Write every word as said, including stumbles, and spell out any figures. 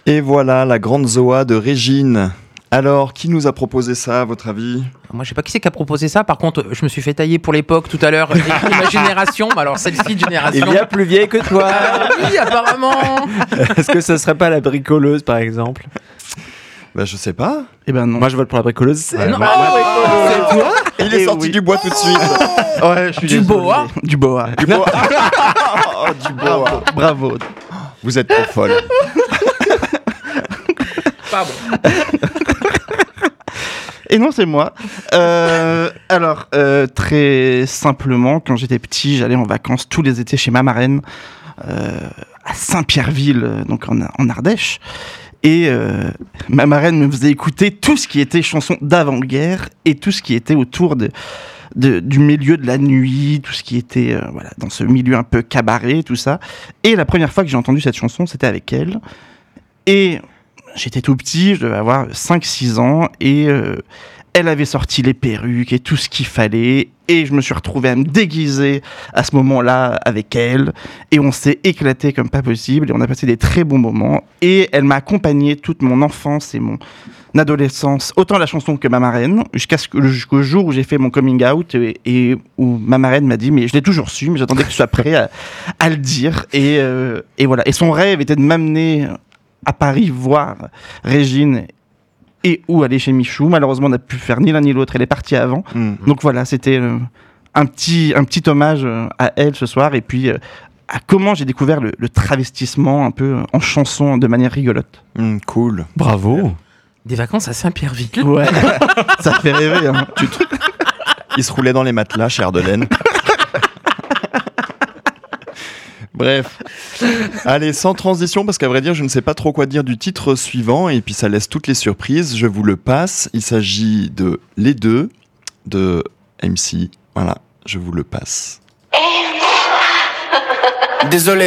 Et voilà, la grande Zoa de Régine. Alors, qui nous a proposé ça, à votre avis ? Moi, je sais pas qui c'est qui a proposé ça. Par contre, je me suis fait tailler pour l'époque tout à l'heure. J'ai écrit ma génération. Alors, celle-ci de génération. Il est bien plus vieille que toi. Ah, oui, apparemment. Est-ce que ce serait pas la bricoleuse, par exemple ? Bah, je sais pas. Eh ben non. Moi, je vote pour la bricoleuse. C'est Non, ma- oh, ma bricoleuse. c'est toi. Il est Eh sorti oui. du bois tout de suite. Ouais, je suis Du désolé. boa. Du boa. Du bois. Oh, du bois. Bravo. Vous êtes trop folle. Pardon. Et non, c'est moi. Euh, alors, euh, très simplement, quand j'étais petit, j'allais en vacances tous les étés chez ma marraine, euh, à Saint-Pierreville, euh, donc en, en Ardèche. Et euh, ma marraine me faisait écouter tout ce qui était chansons d'avant-guerre et tout ce qui était autour de, de, du milieu de la nuit, tout ce qui était euh, voilà, dans ce milieu un peu cabaret, tout ça. Et la première fois que j'ai entendu cette chanson, c'était avec elle. Et j'étais tout petit, je devais avoir cinq six ans, et euh, elle avait sorti les perruques et tout ce qu'il fallait, et je me suis retrouvé à me déguiser à ce moment-là avec elle, et on s'est éclaté comme pas possible, et on a passé des très bons moments, et elle m'a accompagné toute mon enfance et mon adolescence, autant la chanson que ma marraine, jusqu'à ce que, jusqu'au jour où j'ai fait mon coming out, et, et où ma marraine m'a dit, mais je l'ai toujours su, mais j'attendais que tu sois prêt à, à le dire, et, euh, et voilà. Et son rêve était de m'amener à Paris voir Régine et ou aller chez Michou. Malheureusement, on n'a pu faire ni l'un ni l'autre. Elle est partie avant. Mmh. Donc voilà, c'était euh, un petit un petit hommage euh, à elle ce soir, et puis euh, à comment j'ai découvert le, le travestissement un peu euh, en chanson de manière rigolote. Mmh, cool. Bravo. Des vacances à Saint-Pierreville. Ouais, ça fait rêver. Hein. Il se roulait dans les matelas chez Ardelaine. Bref. Allez, sans transition, parce qu'à vrai dire, je ne sais pas trop quoi dire du titre suivant, et puis ça laisse toutes les surprises. Je vous le passe. Il s'agit de Les Deux, de M C. Voilà, je vous le passe. Désolé.